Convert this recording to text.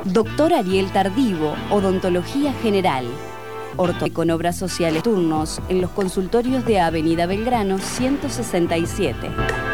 Doctor Ariel Tardivo, Odontología General. Con obras sociales turnos en los consultorios de Avenida Belgrano 167.